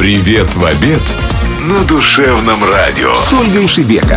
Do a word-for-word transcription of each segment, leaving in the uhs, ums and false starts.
Привет в обед на Душевном радио с Ольгой Шебека.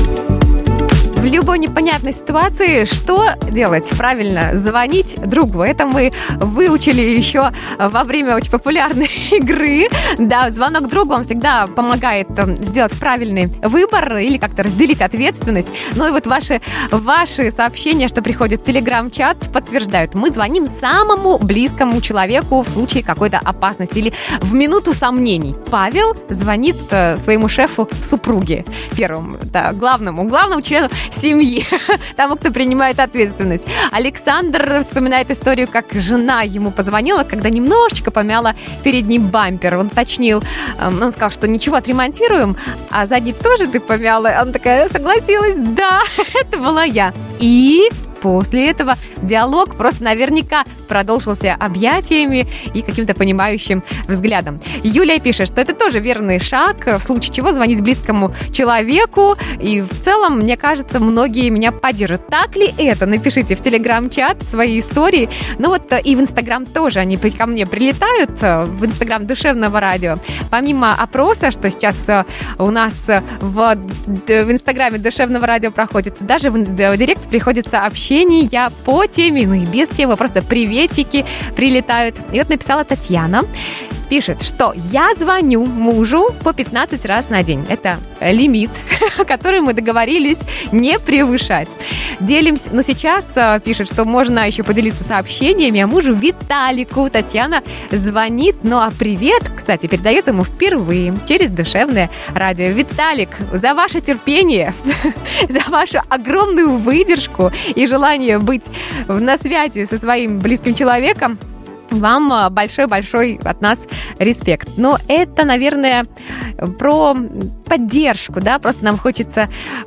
В любой непонятной ситуации что делать? Правильно, звонить другу. Это мы выучили еще во время очень популярной игры. Да, звонок другу, он всегда помогает сделать правильный выбор или как-то разделить ответственность. Ну и вот ваши, ваши сообщения, что приходят в телеграм-чат, подтверждают. Мы звоним самому близкому человеку в случае какой-то опасности или в минуту сомнений. Павел звонит своему шефу супруге, первому, да, главному, главному члену семьи, тому, кто принимает ответственность. Александр вспоминает историю, как жена ему позвонила, когда немножечко помяла передний бампер. Он уточнил, он сказал, что ничего, отремонтируем, а задний тоже ты помяла. Она такая согласилась, да, это была я. И после этого диалог просто наверняка продолжился объятиями и каким-то понимающим взглядом. Юлия пишет, что это тоже верный шаг, в случае чего звонить близкому человеку. И в целом, мне кажется, многие меня поддержат. Так ли это? Напишите в телеграм-чат свои истории. Ну вот и в инстаграм тоже они ко мне прилетают, в инстаграм Душевного радио. Помимо опроса, что сейчас у нас в, в инстаграме Душевного радио проходит, даже в, в директ приходит сообщение я по теме, ну и без темы, просто приветики прилетают. И вот написала Татьяна, пишет, что я звоню мужу по пятнадцать раз на день. Это лимит, который мы договорились не превышать. Делимся, но сейчас пишет, что можно еще поделиться сообщениями, а мужу Виталику Татьяна звонит. Ну а привет, кстати, передает ему впервые через Душевное радио. Виталик, за ваше терпение, за вашу огромную выдержку и желание быть на связи со своим близким человеком, вам большой-большой от нас респект. Но это, наверное, про поддержку, да, просто нам хочется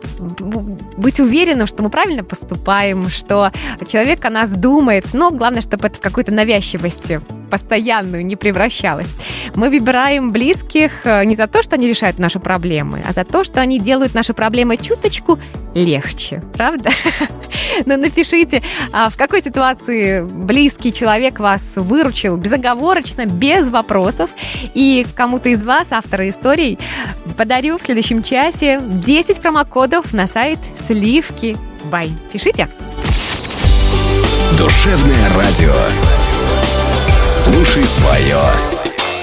быть уверенным, что мы правильно поступаем, что человек о нас думает, но главное, чтобы это в какую-то навязчивость постоянную не превращалось. Мы выбираем близких не за то, что они решают наши проблемы, а за то, что они делают наши проблемы чуточку легче, правда? Но напишите, в какой ситуации близкий человек вас выручил безоговорочно, без вопросов. И кому-то из вас, автора историй, подарю в следующем часе десять промокодов на сайт Сливки Бай. Пишите. Душевное радио. Слушай свое.